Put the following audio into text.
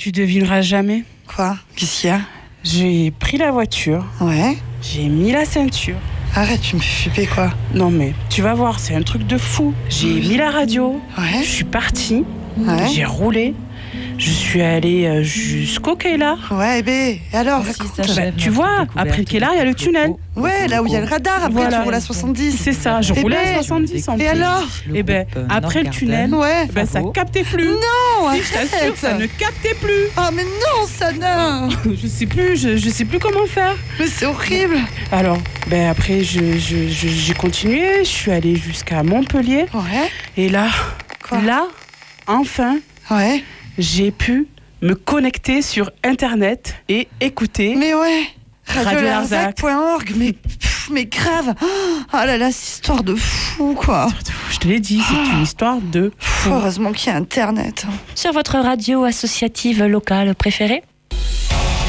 Tu devineras jamais. Quoi? Qu'est-ce qu'il y a? J'ai pris la voiture, Ouais. j'ai mis la ceinture. Arrête, tu me fais flipper, quoi. Non mais, tu vas voir, c'est un truc de fou. J'ai mis la radio, Ouais. je suis partie, Ouais. j'ai roulé, je suis allée jusqu'au Keilar. Ouais, et alors, Ainsi raconte. s'achève tu notre vois, découverte après le Keilar, il y a le des tunnel. propos Ouais, là où il y a le radar, après Voilà. tu roules à 70. C'est ça, je Eh roulais ben, à 70 en Et plus. alors? Eh ben, après le tunnel, Ouais. ben, ça captait plus. Non, Si, je t'assure, ça ne captait plus. Ah, mais non, Sana. Je sais plus comment faire. Mais c'est horrible. Alors, ben après, j'ai continué, je suis allée jusqu'à Montpellier. Ouais. Et là, Quoi? enfin, Ouais. j'ai pu me connecter sur Internet et écouter. Mais ouais. Radio radiolarzac.org, mais grave. Oh là là, cette histoire de fou, quoi. Je te l'ai dit, c'est une histoire de fou. Heureusement qu'il y a Internet. Sur votre radio associative locale préférée?